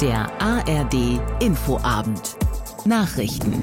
Der ARD Infoabend. Nachrichten.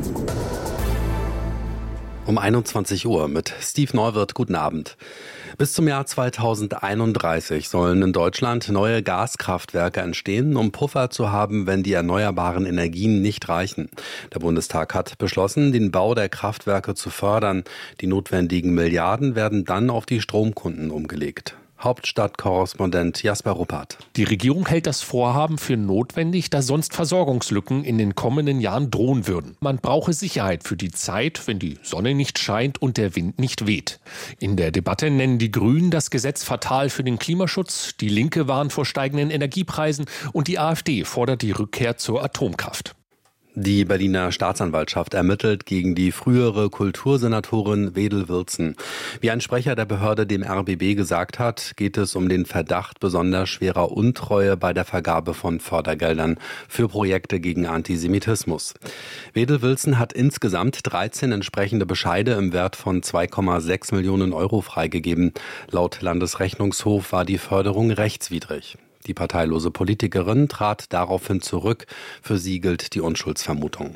Um 21 Uhr mit Steve Neuwirth. Guten Abend. Bis zum Jahr 2031 sollen in Deutschland neue Gaskraftwerke entstehen, um Puffer zu haben, wenn die erneuerbaren Energien nicht reichen. Der Bundestag hat beschlossen, den Bau der Kraftwerke zu fördern. Die notwendigen Milliarden werden dann auf die Stromkunden umgelegt. Hauptstadtkorrespondent Jasper Ruppert. Die Regierung hält das Vorhaben für notwendig, da sonst Versorgungslücken in den kommenden Jahren drohen würden. Man brauche Sicherheit für die Zeit, wenn die Sonne nicht scheint und der Wind nicht weht. In der Debatte nennen die Grünen das Gesetz fatal für den Klimaschutz, die Linke warnt vor steigenden Energiepreisen und die AfD fordert die Rückkehr zur Atomkraft. Die Berliner Staatsanwaltschaft ermittelt gegen die frühere Kultursenatorin Wedel Wilson. Wie ein Sprecher der Behörde dem RBB gesagt hat, geht es um den Verdacht besonders schwerer Untreue bei der Vergabe von Fördergeldern für Projekte gegen Antisemitismus. Wedel Wilson hat insgesamt 13 entsprechende Bescheide im Wert von 2,6 Millionen Euro freigegeben. Laut Landesrechnungshof war die Förderung rechtswidrig. Die parteilose Politikerin trat daraufhin zurück. Für sie gilt die Unschuldsvermutung.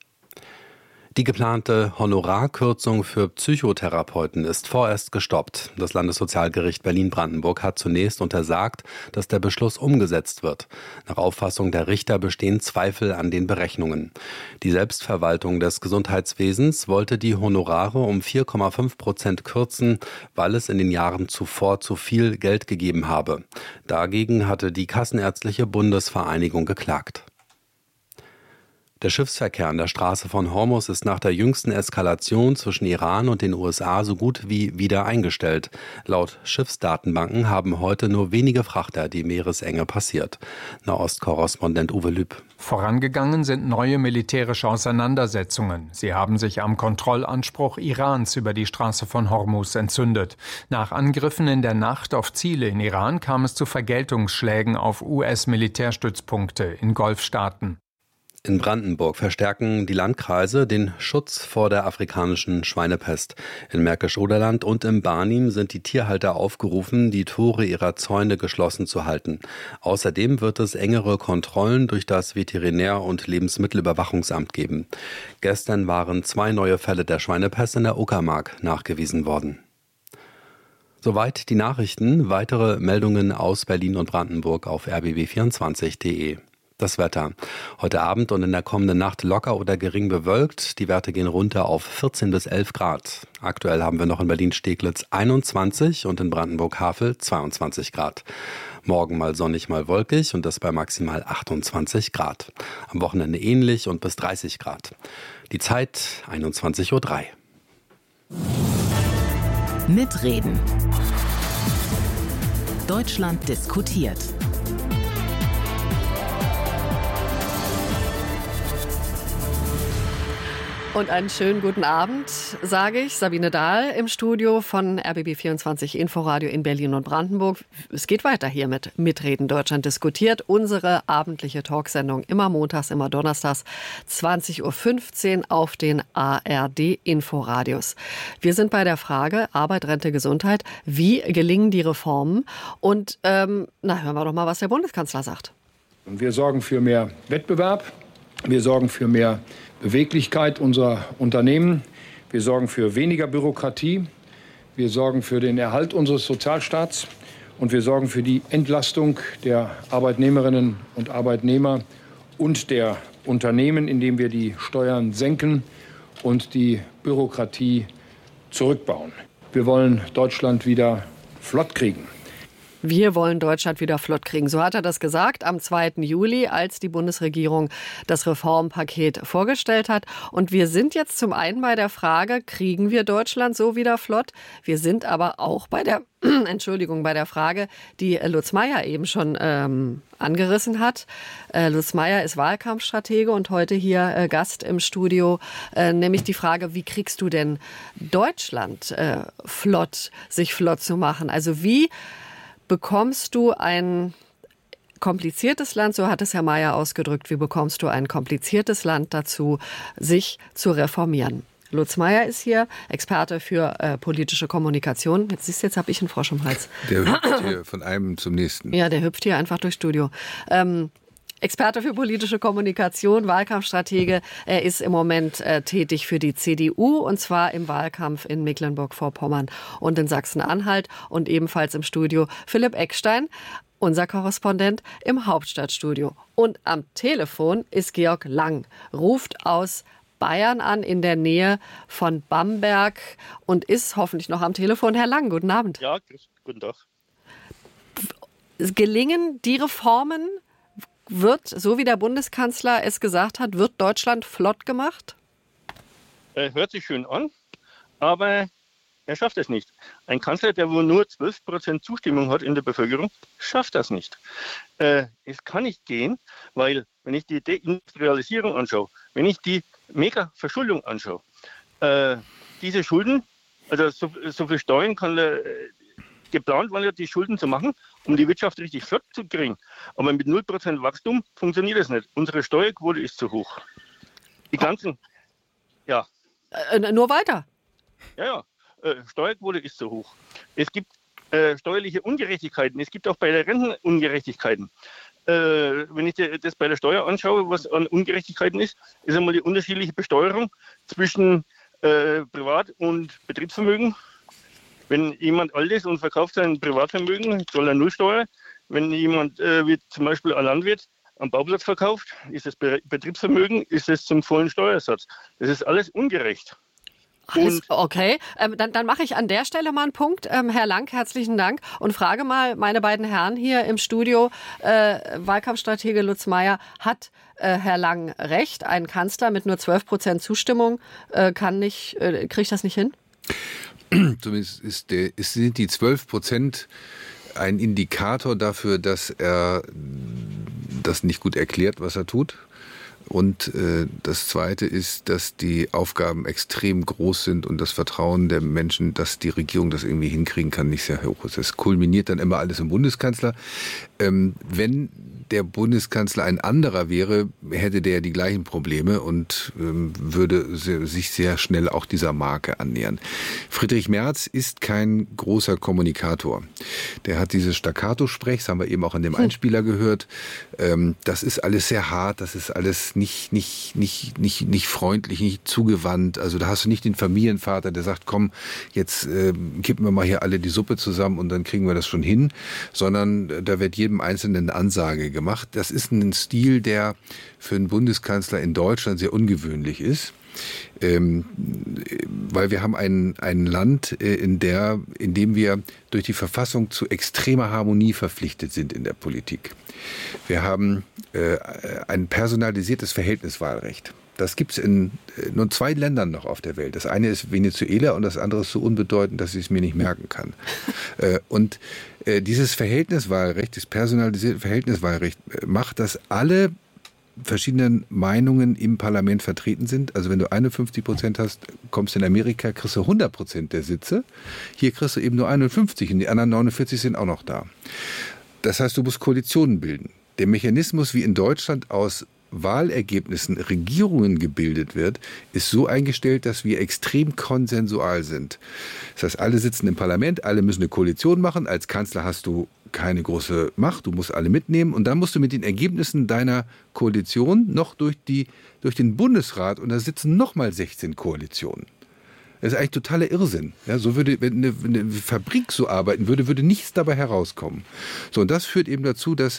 Die geplante Honorarkürzung für Psychotherapeuten ist vorerst gestoppt. Das Landessozialgericht Berlin-Brandenburg hat zunächst untersagt, dass der Beschluss umgesetzt wird. Nach Auffassung der Richter bestehen Zweifel an den Berechnungen. Die Selbstverwaltung des Gesundheitswesens wollte die Honorare um 4,5% kürzen, weil es in den Jahren zuvor zu viel Geld gegeben habe. Dagegen hatte die Kassenärztliche Bundesvereinigung geklagt. Der Schiffsverkehr an der Straße von Hormuz ist nach der jüngsten Eskalation zwischen Iran und den USA so gut wie wieder eingestellt. Laut Schiffsdatenbanken haben heute nur wenige Frachter die Meeresenge passiert. Nahost-Korrespondent Uwe Lüb. Vorangegangen sind neue militärische Auseinandersetzungen. Sie haben sich am Kontrollanspruch Irans über die Straße von Hormuz entzündet. Nach Angriffen in der Nacht auf Ziele in Iran kam es zu Vergeltungsschlägen auf US-Militärstützpunkte in Golfstaaten. In Brandenburg verstärken die Landkreise den Schutz vor der afrikanischen Schweinepest. In Märkisch-Oderland und im Barnim sind die Tierhalter aufgerufen, die Tore ihrer Zäune geschlossen zu halten. Außerdem wird es engere Kontrollen durch das Veterinär- und Lebensmittelüberwachungsamt geben. Gestern waren 2 neue Fälle der Schweinepest in der Uckermark nachgewiesen worden. Soweit die Nachrichten. Weitere Meldungen aus Berlin und Brandenburg auf rbb24.de. Das Wetter. Heute Abend und in der kommenden Nacht locker oder gering bewölkt. Die Werte gehen runter auf 14 bis 11 Grad. Aktuell haben wir noch in Berlin-Steglitz 21 und in Brandenburg-Havel 22 Grad. Morgen mal sonnig, mal wolkig und das bei maximal 28 Grad. Am Wochenende ähnlich und bis 30 Grad. Die Zeit 21:03 Uhr. Mitreden. Deutschland diskutiert. Und einen schönen guten Abend, sage ich. Sabine Dahl im Studio von RBB24 Inforadio in Berlin und Brandenburg. Es geht weiter hier mit Mitreden Deutschland diskutiert. Unsere abendliche Talksendung immer montags, immer donnerstags, 20:15 Uhr auf den ARD Inforadios. Wir sind bei der Frage Arbeit, Rente, Gesundheit. Wie gelingen die Reformen? Und hören wir doch mal, was der Bundeskanzler sagt. Wir sorgen für mehr Wettbewerb. Wir sorgen für mehr Beweglichkeit unserer Unternehmen. Wir sorgen für weniger Bürokratie. Wir sorgen für den Erhalt unseres Sozialstaats. Und wir sorgen für die Entlastung der Arbeitnehmerinnen und Arbeitnehmer und der Unternehmen, indem wir die Steuern senken und die Bürokratie zurückbauen. Wir wollen Deutschland wieder flott kriegen. Wir wollen Deutschland wieder flott kriegen. So hat er das gesagt am 2. Juli, als die Bundesregierung das Reformpaket vorgestellt hat. Und wir sind jetzt zum einen bei der Frage, kriegen wir Deutschland so wieder flott? Wir sind aber auch bei der Frage, die Lutz Meyer eben schon angerissen hat. Lutz Meyer ist Wahlkampfstratege und heute hier Gast im Studio. Nämlich die Frage, wie kriegst du denn Deutschland sich flott zu machen? Also wie bekommst du ein kompliziertes Land, so hat es Herr Mayer ausgedrückt, wie bekommst du ein kompliziertes Land dazu, sich zu reformieren? Lutz Meyer ist hier, Experte für politische Kommunikation. Jetzt habe ich einen Frosch im Hals. Der hüpft hier von einem zum nächsten. Ja, der hüpft hier einfach durchs Studio. Experte für politische Kommunikation, Wahlkampfstratege. Er ist im Moment tätig für die CDU und zwar im Wahlkampf in Mecklenburg-Vorpommern und in Sachsen-Anhalt und ebenfalls im Studio Philipp Eckstein, unser Korrespondent im Hauptstadtstudio. Und am Telefon ist Georg Lang, ruft aus Bayern an, in der Nähe von Bamberg und ist hoffentlich noch am Telefon. Herr Lang, guten Abend. Ja, guten Tag. Gelingen die Reformen? So wie der Bundeskanzler es gesagt hat, wird Deutschland flott gemacht? Hört sich schön an, aber er schafft es nicht. Ein Kanzler, der wohl nur 12% Zustimmung hat in der Bevölkerung, schafft das nicht. Es kann nicht gehen, weil wenn ich die Deindustrialisierung anschaue, wenn ich die Mega-Verschuldung anschaue, diese Schulden, also so viel Steuern geplant waren ja, die Schulden zu machen, um die Wirtschaft richtig flott zu kriegen. Aber mit 0% Wachstum funktioniert das nicht. Unsere Steuerquote ist zu hoch. Die ganzen, ja. Nur weiter. Ja. Steuerquote ist zu hoch. Es gibt steuerliche Ungerechtigkeiten. Es gibt auch bei der Renten Ungerechtigkeiten. Wenn ich das bei der Steuer anschaue, was an Ungerechtigkeiten ist einmal die unterschiedliche Besteuerung zwischen Privat- und Betriebsvermögen. Wenn jemand alt ist und verkauft sein Privatvermögen, soll er Nullsteuer. Wenn jemand, wie zum Beispiel ein Landwirt, am Bauplatz verkauft, ist das Betriebsvermögen, ist es zum vollen Steuersatz. Das ist alles ungerecht. Okay, dann mache ich an der Stelle mal einen Punkt. Herr Lang, herzlichen Dank und frage mal meine beiden Herren hier im Studio. Wahlkampfstratege Lutz Meyer, hat Herr Lang recht? Ein Kanzler mit nur 12% Zustimmung kriegt das nicht hin? Zumindest sind die 12% ein Indikator dafür, dass er das nicht gut erklärt, was er tut. Und das Zweite ist, dass die Aufgaben extrem groß sind und das Vertrauen der Menschen, dass die Regierung das irgendwie hinkriegen kann, nicht sehr hoch ist. Es kulminiert dann immer alles im Bundeskanzler. Wenn der Bundeskanzler ein anderer wäre, hätte der die gleichen Probleme und würde sich sehr schnell auch dieser Marke annähern. Friedrich Merz ist kein großer Kommunikator. Der hat dieses Staccato-Sprech, das haben wir eben auch in dem Einspieler gehört. Das ist alles sehr hart, das ist alles nicht freundlich, nicht zugewandt. Also da hast du nicht den Familienvater, der sagt, komm, jetzt kippen wir mal hier alle die Suppe zusammen und dann kriegen wir das schon hin, sondern da wird jedem Einzelnen eine Ansage gemacht. Das ist ein Stil, der für einen Bundeskanzler in Deutschland sehr ungewöhnlich ist. Weil wir haben ein Land, in dem wir durch die Verfassung zu extremer Harmonie verpflichtet sind in der Politik. Wir haben ein personalisiertes Verhältniswahlrecht. Das gibt es in nur 2 Ländern noch auf der Welt. Das eine ist Venezuela und das andere ist so unbedeutend, dass ich es mir nicht merken kann. Und dieses Verhältniswahlrecht, das personalisierte Verhältniswahlrecht macht, dass alle verschiedenen Meinungen im Parlament vertreten sind. Also wenn du 51% hast, kommst du in Amerika, kriegst du 100% der Sitze. Hier kriegst du eben nur 51 und die anderen 49 sind auch noch da. Das heißt, du musst Koalitionen bilden. Der Mechanismus, wie in Deutschland aus Wahlergebnissen Regierungen gebildet wird, ist so eingestellt, dass wir extrem konsensual sind. Das heißt, alle sitzen im Parlament, alle müssen eine Koalition machen. Als Kanzler hast du keine große Macht, du musst alle mitnehmen und dann musst du mit den Ergebnissen deiner Koalition noch durch den Bundesrat und da sitzen nochmal 16 Koalitionen. Das ist eigentlich totaler Irrsinn. Ja, so wenn eine Fabrik so arbeiten würde nichts dabei herauskommen. So, und das führt eben dazu, dass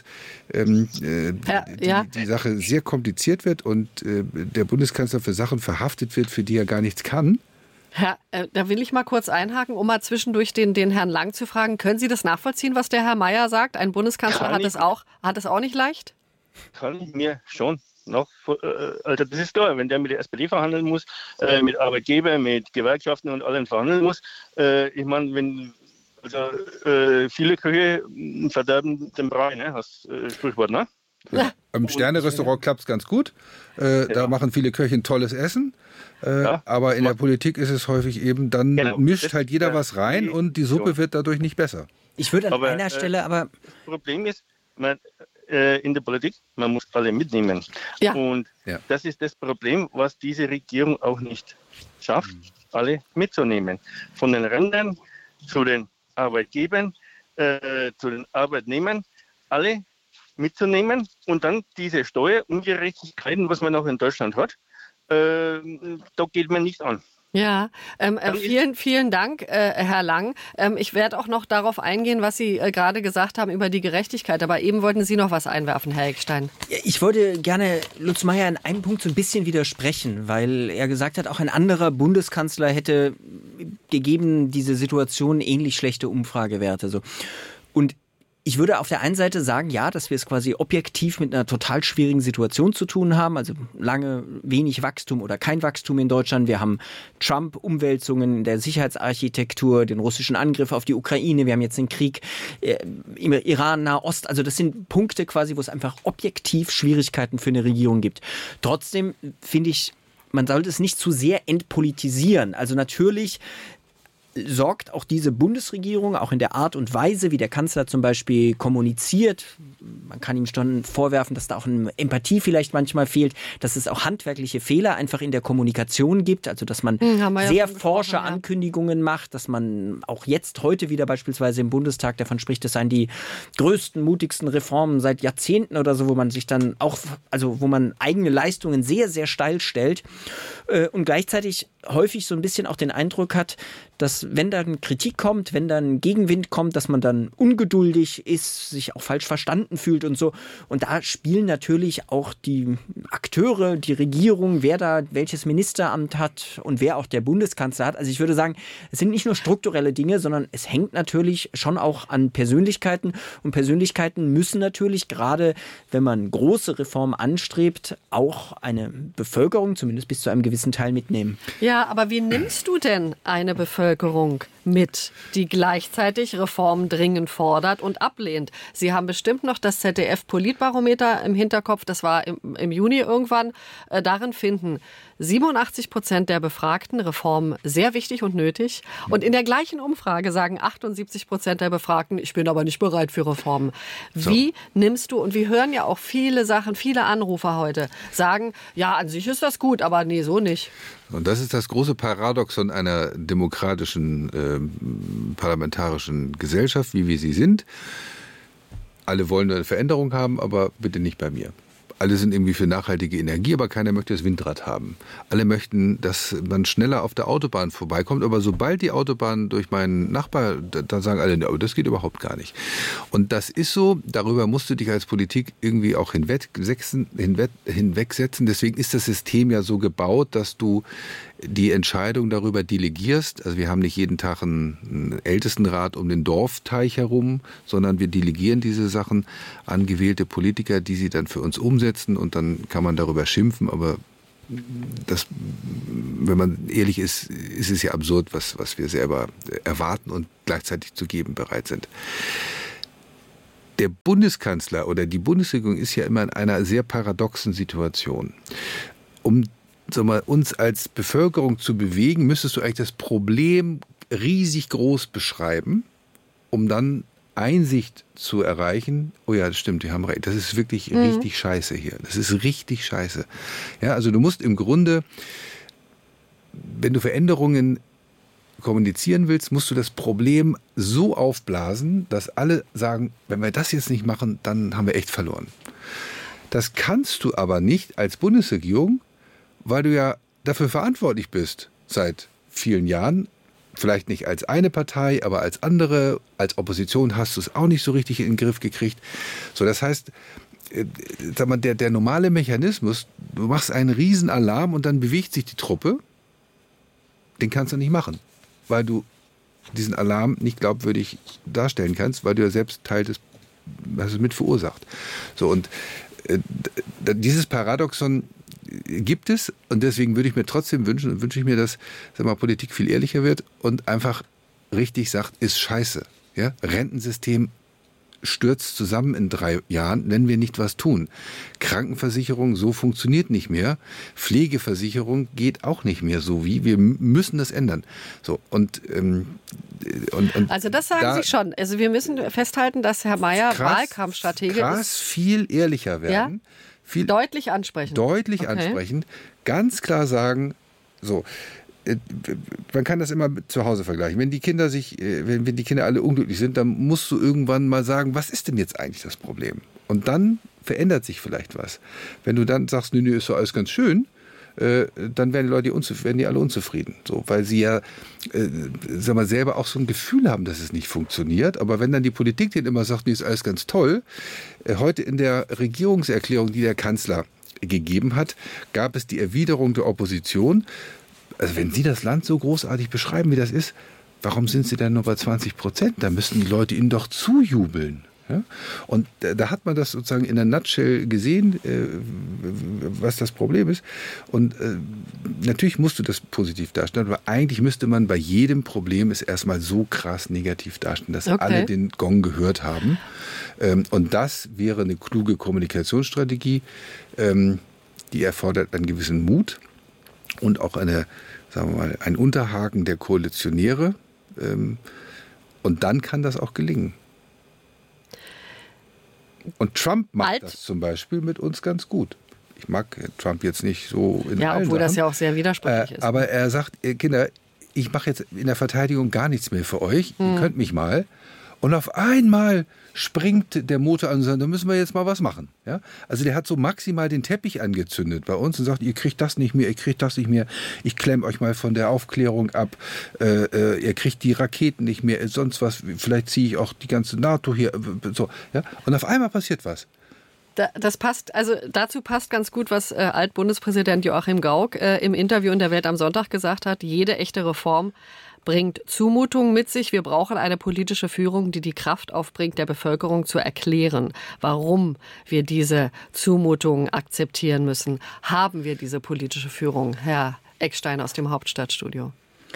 die Sache sehr kompliziert wird und der Bundeskanzler für Sachen verhaftet wird, für die er gar nichts kann. Herr, da will ich mal kurz einhaken, um mal zwischendurch den Herrn Lang zu fragen. Können Sie das nachvollziehen, was der Herr Mayer sagt? Ein Bundeskanzler hat es auch nicht leicht? Kann ich mir schon. Also das ist klar, wenn der mit der SPD verhandeln muss, mit Arbeitgebern, mit Gewerkschaften und allen verhandeln muss. Ich meine, viele Köche verderben den Brei, ne? Das Sprichwort, ne? Ja. Im Sterne-Restaurant klappt es ganz gut. Da machen viele Köche ein tolles Essen. Aber in der Politik ist es häufig eben, dann mischt halt jeder was rein und die Suppe wird dadurch nicht besser. Ich würde an einer Stelle aber... Das Problem ist, in der Politik, man muss alle mitnehmen. Ja. Und das ist das Problem, was diese Regierung auch nicht schafft, alle mitzunehmen. Von den Rentnern zu den Arbeitgebern, zu den Arbeitnehmern, alle mitzunehmen und dann diese Steuerungerechtigkeiten, was man auch in Deutschland hat, da geht man nicht an. Ja, vielen Dank, Herr Lang. Ich werde auch noch darauf eingehen, was Sie gerade gesagt haben über die Gerechtigkeit. Aber eben wollten Sie noch was einwerfen, Herr Eckstein. Ich wollte gerne Lutz Meyer in einem Punkt so ein bisschen widersprechen, weil er gesagt hat, auch ein anderer Bundeskanzler hätte gegeben diese Situation ähnlich schlechte Umfragewerte. So. Und ich würde auf der einen Seite sagen, ja, dass wir es quasi objektiv mit einer total schwierigen Situation zu tun haben. Also lange wenig Wachstum oder kein Wachstum in Deutschland. Wir haben Trump-Umwälzungen in der Sicherheitsarchitektur, den russischen Angriff auf die Ukraine. Wir haben jetzt den Krieg im Iran, Nahost. Also das sind Punkte quasi, wo es einfach objektiv Schwierigkeiten für eine Regierung gibt. Trotzdem finde ich, man sollte es nicht zu sehr entpolitisieren. Also natürlich sorgt auch diese Bundesregierung, auch in der Art und Weise, wie der Kanzler zum Beispiel kommuniziert. Man kann ihm schon vorwerfen, dass da auch eine Empathie vielleicht manchmal fehlt, dass es auch handwerkliche Fehler einfach in der Kommunikation gibt, also dass man sehr forsche Ankündigungen macht, dass man auch jetzt heute wieder beispielsweise im Bundestag davon spricht, das seien die größten, mutigsten Reformen seit Jahrzehnten oder so, wo man sich dann auch, also wo man eigene Leistungen sehr, sehr steil stellt und gleichzeitig häufig so ein bisschen auch den Eindruck hat, dass wenn dann Kritik kommt, wenn dann Gegenwind kommt, dass man dann ungeduldig ist, sich auch falsch verstanden fühlt und so. Und da spielen natürlich auch die Akteure, die Regierung, wer da welches Ministeramt hat und wer auch der Bundeskanzler hat. Also ich würde sagen, es sind nicht nur strukturelle Dinge, sondern es hängt natürlich schon auch an Persönlichkeiten. Und Persönlichkeiten müssen natürlich, gerade wenn man große Reformen anstrebt, auch eine Bevölkerung zumindest bis zu einem gewissen Teil mitnehmen. Ja, aber wie nimmst du denn eine Bevölkerung mit, die gleichzeitig Reformen dringend fordert und ablehnt? Sie haben bestimmt noch das ZDF-Politbarometer im Hinterkopf, das war im Juni irgendwann. Darin finden 87% der Befragten Reformen sehr wichtig und nötig. Und in der gleichen Umfrage sagen 78% der Befragten, ich bin aber nicht bereit für Reformen. So. Wie nimmst du, und wir hören ja auch viele Sachen, viele Anrufer heute, sagen, ja, an sich ist das gut, aber nee, so nicht. Und das ist das große Paradoxon einer demokratischen, parlamentarischen Gesellschaft, wie wir sie sind. Alle wollen eine Veränderung haben, aber bitte nicht bei mir. Alle sind irgendwie für nachhaltige Energie, aber keiner möchte das Windrad haben. Alle möchten, dass man schneller auf der Autobahn vorbeikommt, aber sobald die Autobahn durch meinen Nachbar, dann sagen alle, aber das geht überhaupt gar nicht. Und das ist so, darüber musst du dich als Politik irgendwie auch hinwegsetzen. Deswegen ist das System ja so gebaut, dass du die Entscheidung darüber delegierst. Also wir haben nicht jeden Tag einen Ältestenrat um den Dorfteich herum, sondern wir delegieren diese Sachen an gewählte Politiker, die sie dann für uns umsetzen, und dann kann man darüber schimpfen, aber das, wenn man ehrlich ist, ist es ja absurd, was wir selber erwarten und gleichzeitig zu geben bereit sind. Der Bundeskanzler oder die Bundesregierung ist ja immer in einer sehr paradoxen Situation. Um uns als Bevölkerung zu bewegen, müsstest du eigentlich das Problem riesig groß beschreiben, um dann Einsicht zu erreichen. Oh ja, das stimmt, die haben recht. Das ist wirklich richtig scheiße hier. Das ist richtig scheiße. Ja, also du musst im Grunde, wenn du Veränderungen kommunizieren willst, musst du das Problem so aufblasen, dass alle sagen, wenn wir das jetzt nicht machen, dann haben wir echt verloren. Das kannst du aber nicht als Bundesregierung, weil du ja dafür verantwortlich bist seit vielen Jahren. Vielleicht nicht als eine Partei, aber als andere. Als Opposition hast du es auch nicht so richtig in den Griff gekriegt. So, das heißt, sag mal, der normale Mechanismus, du machst einen Riesenalarm und dann bewegt sich die Truppe, den kannst du nicht machen, weil du diesen Alarm nicht glaubwürdig darstellen kannst, weil du ja selbst Teil des, hast es mit verursacht. So, und dieses Paradoxon gibt es, und deswegen würde ich mir trotzdem wünsche ich mir, dass, sag mal, Politik viel ehrlicher wird und einfach richtig sagt, ist scheiße. Ja? Rentensystem stürzt zusammen in 3 Jahren, wenn wir nicht was tun. Krankenversicherung, so funktioniert nicht mehr. Pflegeversicherung geht auch nicht mehr so wie. Wir müssen das ändern. So, und also das sagen Sie schon. Also wir müssen festhalten, dass Herr Mayer Wahlkampfstratege ist. Viel ehrlicher werden. Ja? Deutlich ansprechen. Deutlich ansprechen. Ganz klar sagen, so, man kann das immer zu Hause vergleichen. Wenn die Kinder wenn die Kinder alle unglücklich sind, dann musst du irgendwann mal sagen, was ist denn jetzt eigentlich das Problem? Und dann verändert sich vielleicht was. Wenn du dann sagst, nö, ist so alles ganz schön, dann werden die alle unzufrieden. So, weil sie ja selber auch so ein Gefühl haben, dass es nicht funktioniert. Aber wenn dann die Politik denen immer sagt, nee, ist alles ganz toll, heute in der Regierungserklärung, die der Kanzler gegeben hat, gab es die Erwiderung der Opposition. Also wenn Sie das Land so großartig beschreiben, wie das ist, warum sind Sie dann nur bei 20%? Da müssten die Leute Ihnen doch zujubeln. Ja? Und da hat man das sozusagen in der Nutshell gesehen, was das Problem ist. Und natürlich musst du das positiv darstellen, aber eigentlich müsste man bei jedem Problem es erstmal so krass negativ darstellen, dass alle den Gong gehört haben. Und das wäre eine kluge Kommunikationsstrategie, die erfordert einen gewissen Mut und auch ein Unterhaken der Koalitionäre. Und dann kann das auch gelingen. Und Trump macht das zum Beispiel mit uns ganz gut. Ich mag Trump jetzt nicht so in allen obwohl Sachen, das ja auch sehr widersprüchlich ist. Aber er sagt, Kinder, ich mache jetzt in der Verteidigung gar nichts mehr für euch. Ihr könnt mich mal. Und auf einmal springt der Motor an und sagt, da müssen wir jetzt mal was machen. Ja? Also der hat so maximal den Teppich angezündet bei uns und sagt, ihr kriegt das nicht mehr, ich klemme euch mal von der Aufklärung ab, ihr kriegt die Raketen nicht mehr, sonst was, vielleicht ziehe ich auch die ganze NATO hier. So, ja? Und auf einmal passiert was. Das passt, also dazu passt ganz gut, was Altbundespräsident Joachim Gauck im Interview in der Welt am Sonntag gesagt hat. Jede echte Reform bringt Zumutungen mit sich. Wir brauchen eine politische Führung, die die Kraft aufbringt, der Bevölkerung zu erklären, warum wir diese Zumutungen akzeptieren müssen. Haben wir diese politische Führung, Herr Eckstein aus dem Hauptstadtstudio?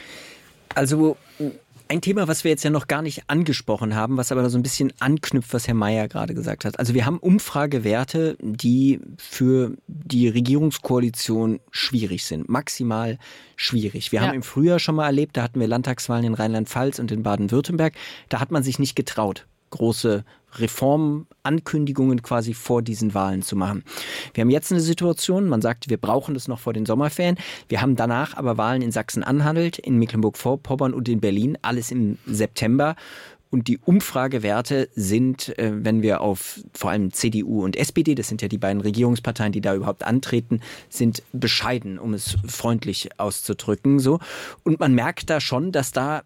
Also ein Thema, was wir jetzt ja noch gar nicht angesprochen haben, was aber so ein bisschen anknüpft, was Herr Mayer gerade gesagt hat. Also wir haben Umfragewerte, die für die Regierungskoalition schwierig sind, maximal schwierig. Wir haben im Frühjahr schon mal erlebt, da hatten wir Landtagswahlen in Rheinland-Pfalz und in Baden-Württemberg. Da hat man sich nicht getraut, große Reformankündigungen quasi vor diesen Wahlen zu machen. Wir haben jetzt eine Situation, man sagt, wir brauchen das noch vor den Sommerferien. Wir haben danach aber Wahlen in Sachsen-Anhalt, in Mecklenburg-Vorpommern und in Berlin, alles im September. Und die Umfragewerte sind, wenn wir auf vor allem CDU und SPD, das sind ja die beiden Regierungsparteien, die da überhaupt antreten, sind bescheiden, um es freundlich auszudrücken. So. Und man merkt da schon, dass da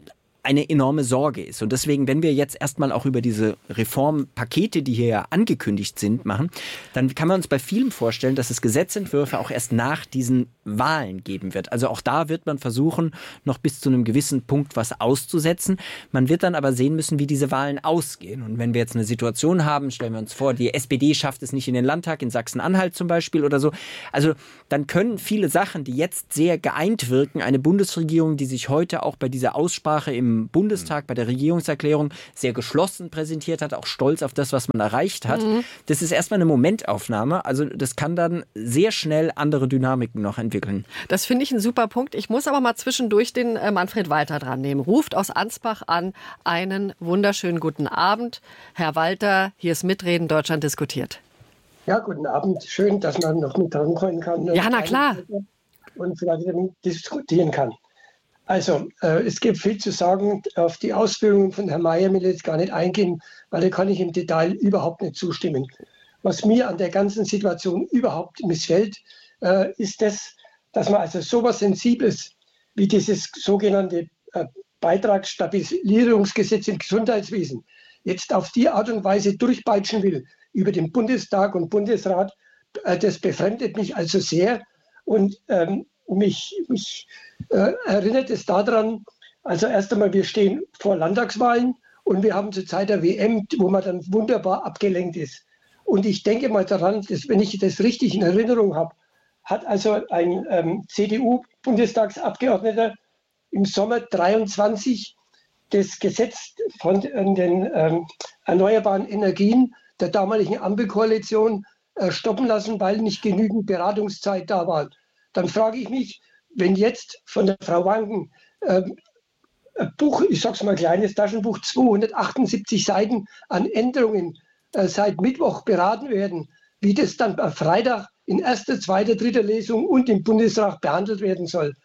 eine enorme Sorge ist. Und deswegen, wenn wir jetzt erstmal auch über diese Reformpakete, die hier ja angekündigt sind, machen, dann kann man uns bei vielem vorstellen, dass es Gesetzentwürfe auch erst nach diesen Wahlen geben wird. Also auch da wird man versuchen, noch bis zu einem gewissen Punkt was auszusetzen. Man wird dann aber sehen müssen, wie diese Wahlen ausgehen. Und wenn wir jetzt eine Situation haben, stellen wir uns vor, die SPD schafft es nicht in den Landtag, in Sachsen-Anhalt zum Beispiel oder so. Also dann können viele Sachen, die jetzt sehr geeint wirken, eine Bundesregierung, die sich heute auch bei dieser Aussprache im Bundestag, bei der Regierungserklärung sehr geschlossen präsentiert hat, auch stolz auf das, was man erreicht hat. Das ist erstmal eine Momentaufnahme. Also das kann dann sehr schnell andere Dynamiken noch entwickeln. Das finde ich ein super Punkt. Ich muss aber mal zwischendurch den Manfred Walter dran nehmen. Ruft aus Ansbach an. Einen wunderschönen guten Abend. Herr Walter, hier ist Mitreden, Deutschland diskutiert. Ja, guten Abend. Schön, dass man noch mit drankommen kann. Ja, na klar. Und vielleicht diskutieren kann. Also, es gibt viel zu sagen. Auf die Ausführungen von Herrn Mayer will ich jetzt gar nicht eingehen, weil da kann ich im Detail überhaupt nicht zustimmen. Was mir an der ganzen Situation überhaupt missfällt, ist das, dass man also sowas Sensibles wie dieses sogenannte Beitragsstabilisierungsgesetz im Gesundheitswesen jetzt auf die Art und Weise durchpeitschen will über den Bundestag und Bundesrat. Das befremdet mich also sehr und mich erinnert es daran, also erst einmal, wir stehen vor Landtagswahlen und wir haben zur Zeit der WM, wo man dann wunderbar abgelenkt ist. Und ich denke mal daran, dass, wenn ich das richtig in Erinnerung habe, hat also ein CDU-Bundestagsabgeordneter im Sommer 23 das Gesetz von den erneuerbaren Energien der damaligen Ampelkoalition stoppen lassen, weil nicht genügend Beratungszeit da war. Dann frage ich mich, wenn jetzt von der Frau Wanken ein Buch, ich sag's mal kleines Taschenbuch, 278 Seiten an Änderungen seit Mittwoch beraten werden, wie das dann am Freitag in erster, zweiter, dritter Lesung und im Bundesrat behandelt werden soll.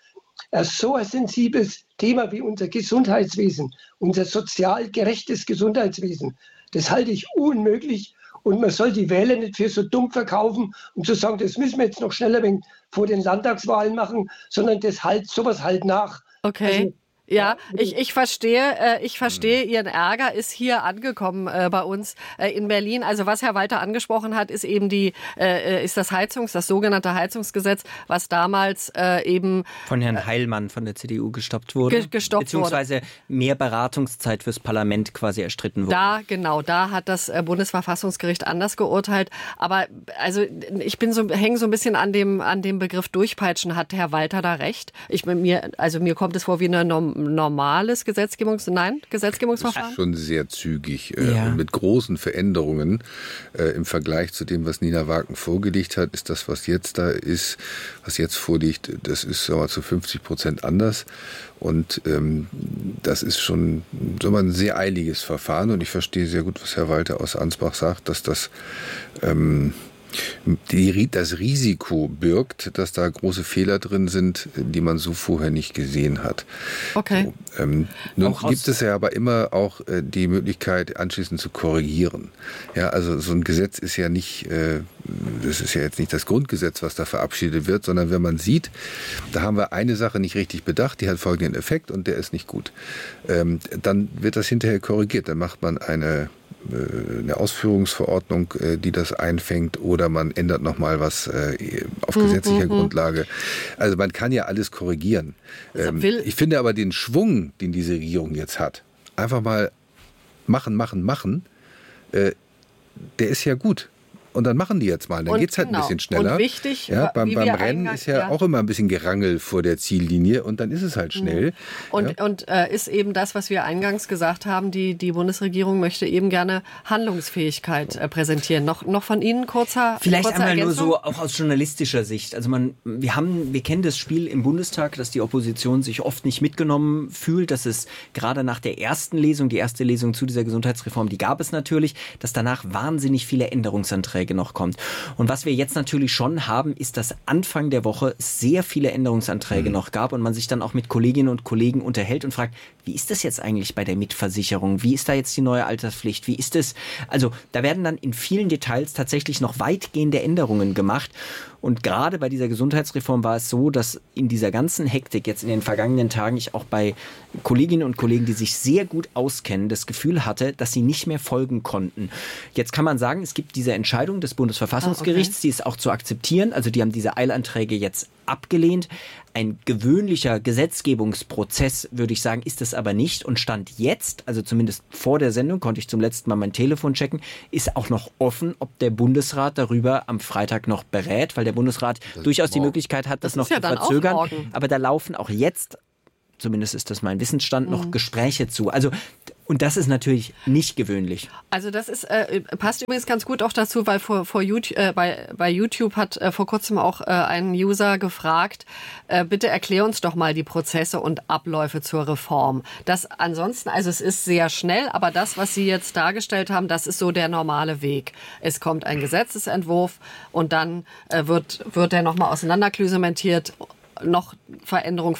so ein sensibles Thema wie unser Gesundheitswesen, unser sozial gerechtes Gesundheitswesen, das halte ich unmöglich. Und man soll die Wähler nicht für so dumm verkaufen und zu sagen, das müssen wir jetzt noch schneller vor den Landtagswahlen machen, sondern sowas halt nach. Okay. Also, ja, ich verstehe, Ihren Ärger ist hier angekommen bei uns in Berlin. Also was Herr Walter angesprochen hat, ist eben ist das sogenannte Heizungsgesetz, was damals eben von Herrn Heilmann von der CDU gestoppt wurde. Beziehungsweise mehr Beratungszeit fürs Parlament quasi erstritten wurde. Da hat das Bundesverfassungsgericht anders geurteilt. Aber also ich hänge so ein bisschen an dem Begriff Durchpeitschen. Hat Herr Walter da recht? Mir kommt es vor wie eine normales Gesetzgebungsverfahren? Das ist schon sehr zügig und mit großen Veränderungen im Vergleich zu dem, was Nina Wagen vorgelegt hat, ist das, was jetzt vorliegt, das ist zu 50% anders. Und das ist schon ein sehr eiliges Verfahren. Und ich verstehe sehr gut, was Herr Walter aus Ansbach sagt, dass das das Risiko birgt, dass da große Fehler drin sind, die man so vorher nicht gesehen hat. Okay. So, nun gibt es ja aber immer auch die Möglichkeit, anschließend zu korrigieren. Ja, also so ein Gesetz ist ja nicht, das ist ja jetzt nicht das Grundgesetz, was da verabschiedet wird, sondern wenn man sieht, da haben wir eine Sache nicht richtig bedacht, die hat folgenden Effekt und der ist nicht gut. Dann wird das hinterher korrigiert, dann macht man eine Ausführungsverordnung, die das einfängt, oder man ändert nochmal was auf gesetzlicher Grundlage. Also man kann ja alles korrigieren. Ich finde aber den Schwung, den diese Regierung jetzt hat, einfach mal machen, der ist ja gut. Und dann machen die jetzt mal. Dann geht es halt ein bisschen schneller. Und wichtig, beim Rennen ist ja auch immer ein bisschen Gerangel vor der Ziellinie und dann ist es halt schnell. Und ist eben das, was wir eingangs gesagt haben, die Bundesregierung möchte eben gerne Handlungsfähigkeit präsentieren. Noch von Ihnen kurzer einmal Ergänzung? nur so, auch aus journalistischer Sicht. Also wir kennen das Spiel im Bundestag, dass die Opposition sich oft nicht mitgenommen fühlt, dass es gerade nach der ersten Lesung, die erste Lesung zu dieser Gesundheitsreform, die gab es natürlich, dass danach wahnsinnig viele Änderungsanträge noch kommt. Und was wir jetzt natürlich schon haben, ist, dass Anfang der Woche sehr viele Änderungsanträge noch gab und man sich dann auch mit Kolleginnen und Kollegen unterhält und fragt, wie ist das jetzt eigentlich bei der Mitversicherung? Wie ist da jetzt die neue Alterspflicht? Wie ist es? Also da werden dann in vielen Details tatsächlich noch weitgehende Änderungen gemacht. Und gerade bei dieser Gesundheitsreform war es so, dass in dieser ganzen Hektik jetzt in den vergangenen Tagen ich auch bei Kolleginnen und Kollegen, die sich sehr gut auskennen, das Gefühl hatte, dass sie nicht mehr folgen konnten. Jetzt kann man sagen, es gibt diese Entscheidung des Bundesverfassungsgerichts, die ist auch zu akzeptieren. Also die haben diese Eilanträge jetzt abgelehnt. Ein gewöhnlicher Gesetzgebungsprozess, würde ich sagen, ist es aber nicht. Und Stand jetzt, also zumindest vor der Sendung, konnte ich zum letzten Mal mein Telefon checken, ist auch noch offen, ob der Bundesrat darüber am Freitag noch berät, weil der Bundesrat durchaus die Möglichkeit hat, das noch zu verzögern. Aber da laufen auch jetzt, zumindest ist das mein Wissensstand, noch Gespräche zu. Also und das ist natürlich nicht gewöhnlich. Also das ist passt übrigens ganz gut auch dazu, weil bei YouTube hat vor kurzem auch ein User gefragt, bitte erklär uns doch mal die Prozesse und Abläufe zur Reform. Das ansonsten, also es ist sehr schnell, aber das, was Sie jetzt dargestellt haben, das ist so der normale Weg. Es kommt ein Gesetzesentwurf und dann wird der nochmal auseinanderklüsementiert. Noch Veränderung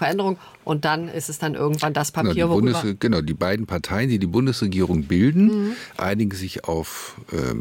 und dann ist es dann irgendwann das Papier, die beiden Parteien, die die Bundesregierung bilden, einigen sich auf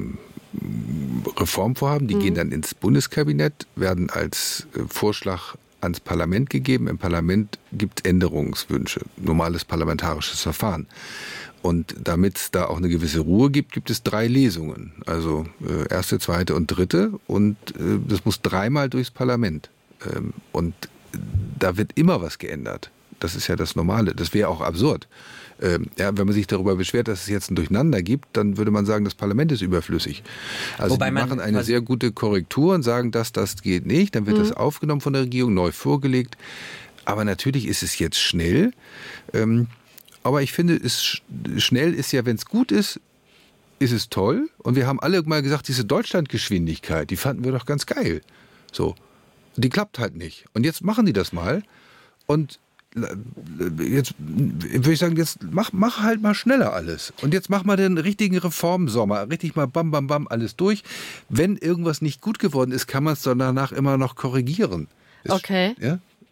Reformvorhaben, die gehen dann ins Bundeskabinett, werden als Vorschlag ans Parlament gegeben. Im Parlament gibt es Änderungswünsche, normales parlamentarisches Verfahren. Und damit es da auch eine gewisse Ruhe gibt es 3 Lesungen, also erste, zweite und dritte, und das muss 3-mal durchs Parlament. Und da wird immer was geändert. Das ist ja das Normale. Das wäre auch absurd. Wenn man sich darüber beschwert, dass es jetzt ein Durcheinander gibt, dann würde man sagen, das Parlament ist überflüssig. Also die machen eine sehr gute Korrektur und sagen, das geht nicht. Dann wird das aufgenommen von der Regierung, neu vorgelegt. Aber natürlich ist es jetzt schnell. Aber ich finde, schnell ist ja, wenn es gut ist es toll. Und wir haben alle mal gesagt, diese Deutschlandgeschwindigkeit, die fanden wir doch ganz geil. So. Die klappt halt nicht. Und jetzt machen die das mal. Und jetzt würde ich sagen, jetzt mach halt mal schneller alles. Und jetzt mach mal den richtigen Reformsommer. Richtig mal bam, bam, bam, alles durch. Wenn irgendwas nicht gut geworden ist, kann man es dann danach immer noch korrigieren. Okay. Ja?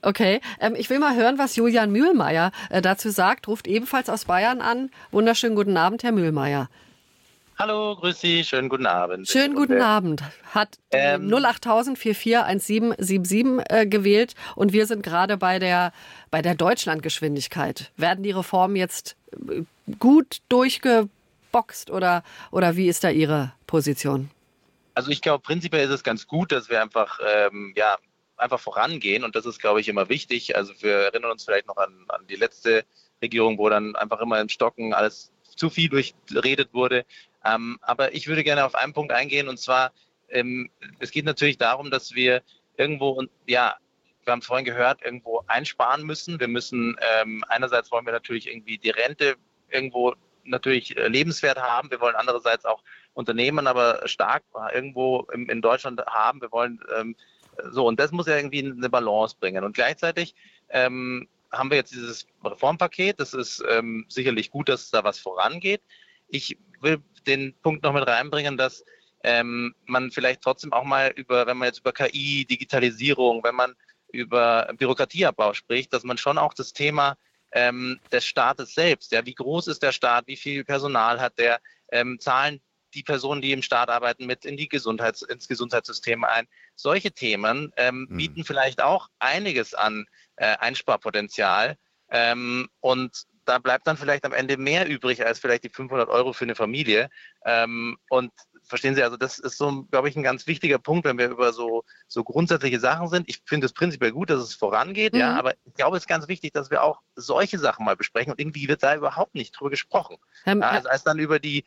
Okay, ich will mal hören, was Julian Mühlmeier dazu sagt. Ruft ebenfalls aus Bayern an. Wunderschönen guten Abend, Herr Mühlmeier. Hallo, grüß Sie, schönen guten Abend. Schönen guten Abend. Hat 08000 441777 gewählt und wir sind gerade bei der Deutschlandgeschwindigkeit. Werden die Reformen jetzt gut durchgeboxt oder wie ist da Ihre Position? Also ich glaube, prinzipiell ist es ganz gut, dass wir einfach vorangehen und das ist, glaube ich, immer wichtig. Also wir erinnern uns vielleicht noch an die letzte Regierung, wo dann einfach immer im Stocken alles zu viel durchredet wurde. Aber ich würde gerne auf einen Punkt eingehen und zwar, es geht natürlich darum, dass wir irgendwo, wir haben es vorhin gehört, irgendwo einsparen müssen. Wir müssen, einerseits wollen wir natürlich irgendwie die Rente irgendwo natürlich lebenswert haben. Wir wollen andererseits auch Unternehmen aber stark irgendwo in Deutschland haben. Wir wollen und das muss ja irgendwie eine Balance bringen. Und gleichzeitig haben wir jetzt dieses Reformpaket. Das ist sicherlich gut, dass da was vorangeht. Ich will den Punkt noch mit reinbringen, dass man vielleicht trotzdem auch mal wenn man jetzt über KI, Digitalisierung, wenn man über Bürokratieabbau spricht, dass man schon auch das Thema des Staates selbst, wie groß ist der Staat, wie viel Personal hat der, zahlen die Personen, die im Staat arbeiten, mit ins Gesundheitssystem ein. Solche Themen bieten vielleicht auch einiges an Einsparpotenzial und da bleibt dann vielleicht am Ende mehr übrig als vielleicht die 500 € für eine Familie. Und verstehen Sie, also das ist so, glaube ich, ein ganz wichtiger Punkt, wenn wir über so grundsätzliche Sachen sind. Ich finde es prinzipiell gut, dass es vorangeht, aber ich glaube, es ist ganz wichtig, dass wir auch solche Sachen mal besprechen und irgendwie wird da überhaupt nicht drüber gesprochen. Also als dann über die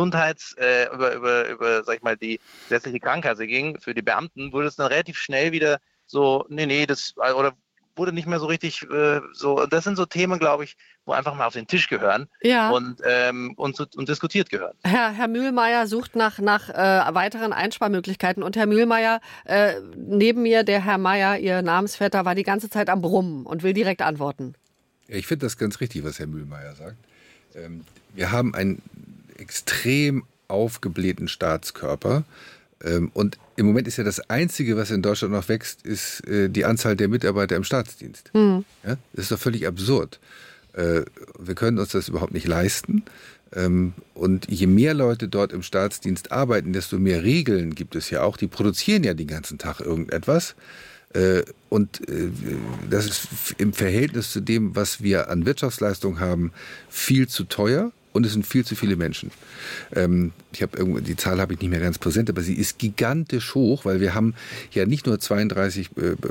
über sag ich mal, die gesetzliche Krankenkasse ging für die Beamten, wurde es dann relativ schnell wieder so, oder wurde nicht mehr so richtig so. Das sind so Themen, glaube ich, wo einfach mal auf den Tisch gehören und diskutiert gehören. Herr Mühlmeier sucht nach weiteren Einsparmöglichkeiten. Und Herr Mühlmeier, neben mir, der Herr Meier, Ihr Namensvetter, war die ganze Zeit am Brummen und will direkt antworten. Ja, ich finde das ganz richtig, was Herr Mühlmeier sagt. Wir haben einen extrem aufgeblähten Staatskörper. Und im Moment ist ja das Einzige, was in Deutschland noch wächst, ist die Anzahl der Mitarbeiter im Staatsdienst. Ja? Das ist doch völlig absurd. Wir können uns das überhaupt nicht leisten. Und je mehr Leute dort im Staatsdienst arbeiten, desto mehr Regeln gibt es ja auch. Die produzieren ja den ganzen Tag irgendetwas. Und das ist im Verhältnis zu dem, was wir an Wirtschaftsleistung haben, viel zu teuer. Und es sind viel zu viele Menschen. Die Zahl habe ich nicht mehr ganz präsent, aber sie ist gigantisch hoch, weil wir haben ja nicht nur 42%,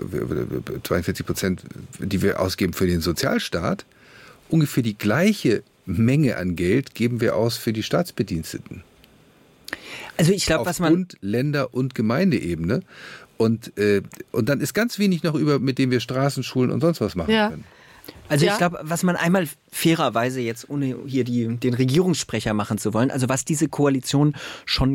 die wir ausgeben für den Sozialstaat, ungefähr die gleiche Menge an Geld geben wir aus für die Staatsbediensteten. Also ich glaube, was man Bund, Länder und Gemeindeebene. Und dann ist ganz wenig noch mit dem wir Straßen, Schulen und sonst was machen können. Also ich glaube, was man einmal fairerweise jetzt, ohne hier den Regierungssprecher machen zu wollen, also was diese Koalition schon